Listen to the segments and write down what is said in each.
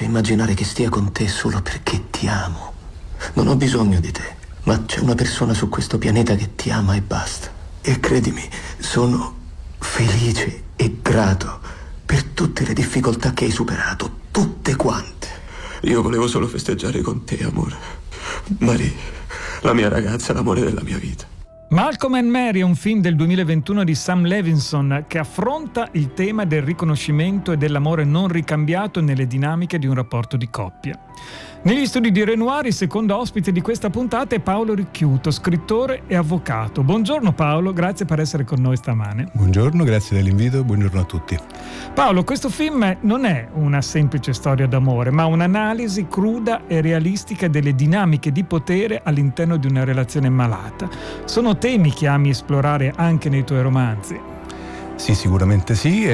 difficile immaginare che stia con te solo perché ti amo. Non ho bisogno di te, ma c'è una persona su questo pianeta che ti ama e basta. E credimi, sono felice e grato per tutte le difficoltà che hai superato, tutte quante. Io volevo solo festeggiare con te, amore. Marie, la mia ragazza, l'amore della mia vita. Malcolm and Mary è un film del 2021 di Sam Levinson che affronta il tema del riconoscimento e dell'amore non ricambiato nelle dinamiche di un rapporto di coppia. Negli studi di Renoir, il secondo ospite di questa puntata è Paolo Ricchiuto, scrittore e avvocato. Buongiorno Paolo, grazie per essere con noi stamane. Buongiorno, grazie dell'invito, buongiorno a tutti. Paolo, questo film non è una semplice storia d'amore, ma un'analisi cruda e realistica delle dinamiche di potere all'interno di una relazione malata. Sono temi che ami esplorare anche nei tuoi romanzi? Sì, sicuramente sì.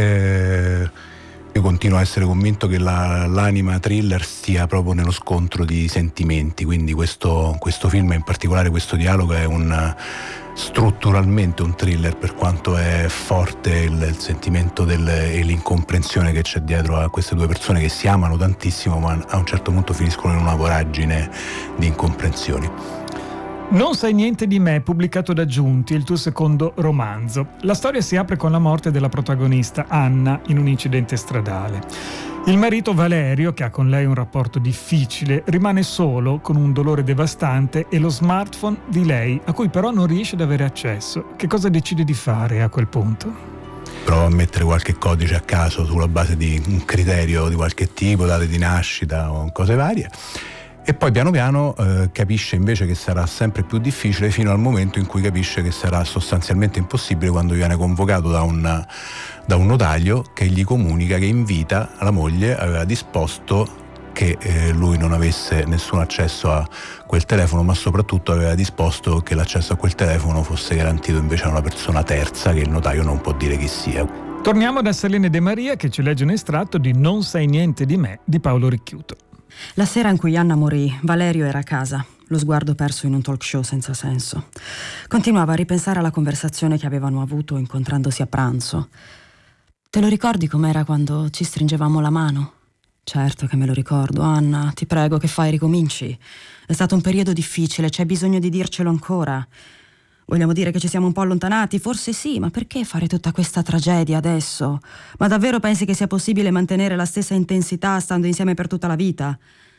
Io continuo a essere convinto che l'anima thriller stia proprio nello scontro di sentimenti, quindi questo film, in particolare questo dialogo, è strutturalmente un thriller, per quanto è forte il sentimento e l'incomprensione che c'è dietro a queste due persone che si amano tantissimo, ma a un certo punto finiscono in una voragine di incomprensioni. Non sai niente di me, pubblicato da Giunti, il tuo secondo romanzo. La storia si apre con la morte della protagonista, Anna, in un incidente stradale. Il marito Valerio, che ha con lei un rapporto difficile, rimane solo con un dolore devastante e lo smartphone di lei, a cui però non riesce ad avere accesso. Che cosa decide di fare a quel punto? Prova a mettere qualche codice a caso sulla base di un criterio di qualche tipo, date di nascita o cose varie. E poi piano piano capisce invece che sarà sempre più difficile, fino al momento in cui capisce che sarà sostanzialmente impossibile quando viene convocato da un notaio che gli comunica che in vita la moglie aveva disposto che lui non avesse nessun accesso a quel telefono, ma soprattutto aveva disposto che l'accesso a quel telefono fosse garantito invece a una persona terza che il notaio non può dire chi sia. Torniamo da Selene De Maria, che ci legge un estratto di Non sai niente di me di Paolo Ricchiuto. La sera in cui Anna morì, Valerio era a casa, lo sguardo perso in un talk show senza senso. Continuava a ripensare alla conversazione che avevano avuto incontrandosi a pranzo. Te lo ricordi com'era quando ci stringevamo la mano? Certo che me lo ricordo. Anna, ti prego, che fai? Ricominci. È stato un periodo difficile, c'è bisogno di dircelo ancora. Vogliamo dire che ci siamo un po' allontanati? Forse sì, ma perché fare tutta questa tragedia adesso? Ma davvero pensi che sia possibile mantenere la stessa intensità stando insieme per tutta la vita?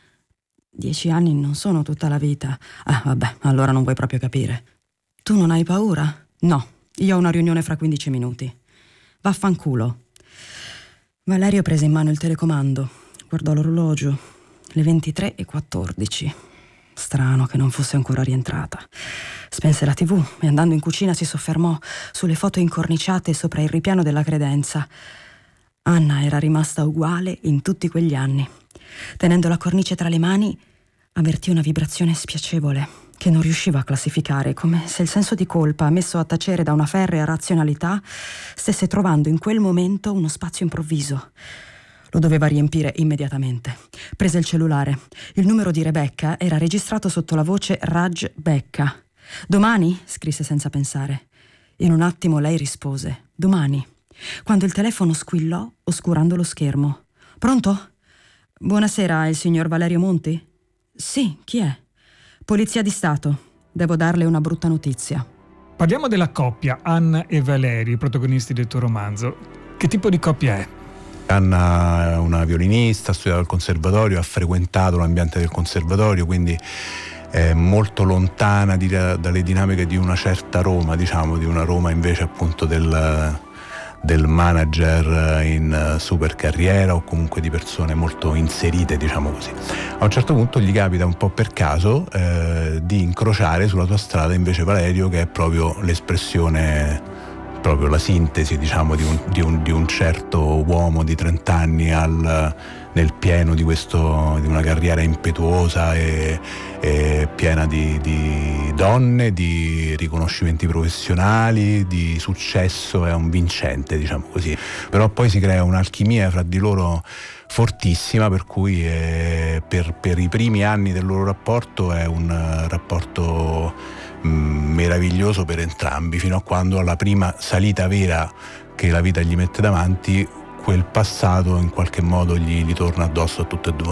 10 anni non sono tutta la vita. Ah, vabbè, allora non vuoi proprio capire. Tu non hai paura? No, io ho una riunione fra 15 minuti. Vaffanculo. Valerio prese in mano il telecomando, guardò l'orologio, le 23:14. Strano che non fosse ancora rientrata. Spense la TV e andando in cucina si soffermò sulle foto incorniciate sopra il ripiano della credenza. Anna era rimasta uguale in tutti quegli anni. Tenendo la cornice tra le mani, avvertì una vibrazione spiacevole che non riusciva a classificare, come se il senso di colpa, messo a tacere da una ferrea razionalità, stesse trovando in quel momento uno spazio improvviso. Lo doveva riempire immediatamente. Prese il cellulare. Il numero di Rebecca era registrato sotto la voce Raj Becca. «Domani?» scrisse senza pensare. In un attimo lei rispose «Domani», quando il telefono squillò oscurando lo schermo. «Pronto? Buonasera, è il signor Valerio Monti?» «Sì, chi è?» «Polizia di Stato. Devo darle una brutta notizia». Parliamo della coppia, Anna e Valerio, i protagonisti del tuo romanzo. Che tipo di coppia è? Anna è una violinista, ha studiato al conservatorio, ha frequentato l'ambiente del conservatorio, quindi è molto lontana dalle dinamiche di una certa Roma, diciamo, di una Roma invece appunto del manager in super carriera o comunque di persone molto inserite, diciamo così. A un certo punto gli capita un po' per caso di incrociare sulla sua strada invece Valerio, che è proprio l'espressione, proprio la sintesi, diciamo, di un certo uomo di 30 anni nel pieno di una carriera impetuosa e piena di donne, di riconoscimenti professionali, di successo. È un vincente, diciamo così. Però poi si crea un'alchimia fra di loro fortissima, per cui per i primi anni del loro rapporto è un rapporto meraviglioso per entrambi, fino a quando alla prima salita vera che la vita gli mette davanti, quel passato in qualche modo gli torna addosso a tutte e due.